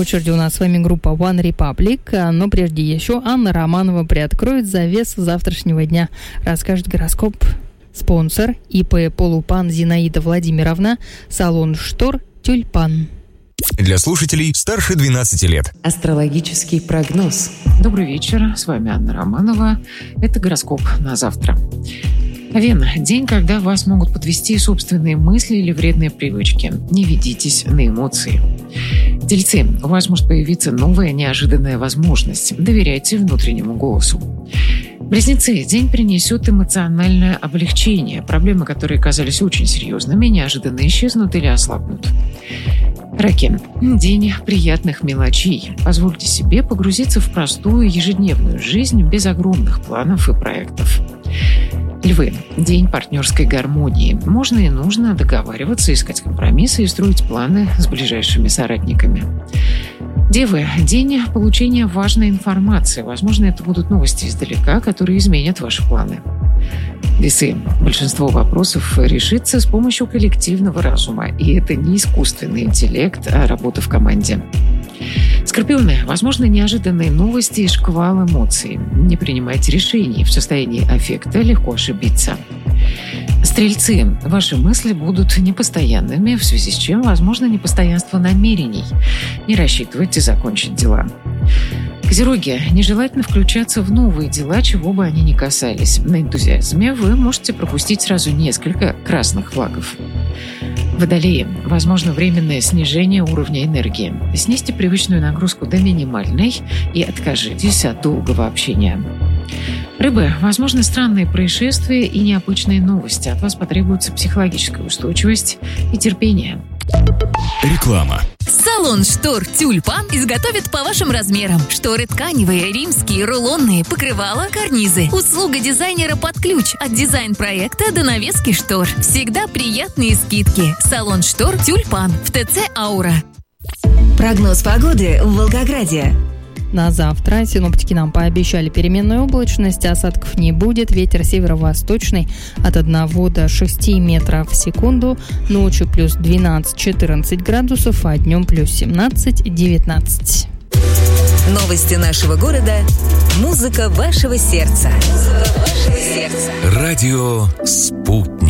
очереди у нас с вами группа One Republic, но прежде еще Анна Романова приоткроет завесу завтрашнего дня, расскажет гороскоп. Спонсор ИП «Полупан» Зинаида Владимировна, салон штор «Тюльпан». Для слушателей старше 12 лет. Астрологический прогноз. Добрый вечер, с вами Анна Романова. Это гороскоп на завтра. Овен. День, когда вас могут подвести собственные мысли или вредные привычки. Не ведитесь на эмоции. Тельцы. У вас может появиться новая неожиданная возможность. Доверяйте внутреннему голосу. Близнецы. День принесет эмоциональное облегчение. Проблемы, которые казались очень серьезными, неожиданно исчезнут или ослабнут. Раки. День приятных мелочей. Позвольте себе погрузиться в простую ежедневную жизнь без огромных планов и проектов. Львы. День партнерской гармонии. Можно и нужно договариваться, искать компромиссы и строить планы с ближайшими соратниками. Девы. День получения важной информации. Возможно, это будут новости издалека, которые изменят ваши планы. Весы. Большинство вопросов решится с помощью коллективного разума. И это не искусственный интеллект, а работа в команде. Скорпионы. Возможно, неожиданные новости и шквал эмоций. Не принимайте решений. В состоянии аффекта легко ошибиться. Стрельцы. Ваши мысли будут непостоянными, в связи с чем возможно непостоянство намерений. Не рассчитывайте закончить дела. Козероги. Нежелательно включаться в новые дела, чего бы они ни касались. На энтузиазме вы можете пропустить сразу несколько красных флагов. Водолеи. Возможно временное снижение уровня энергии. Снизьте привычную нагрузку до минимальной и откажитесь от долгого общения. Рыбы. Возможны странные происшествия и необычные новости. От вас потребуется психологическая устойчивость и терпение. Реклама. Салон штор «Тюльпан» изготовит по вашим размерам. Шторы тканевые, римские, рулонные, покрывала, карнизы. Услуга дизайнера под ключ. От дизайн-проекта до навески штор. Всегда приятные скидки. Салон штор «Тюльпан» в ТЦ «Аура». Прогноз погоды в Волгограде. На завтра синоптики нам пообещали переменную облачность, осадков не будет, ветер северо-восточный от 1 до 6 метров в секунду, ночью плюс 12-14 градусов, а днем плюс 17-19. Новости нашего города. Музыка вашего сердца. Радио «Спутник».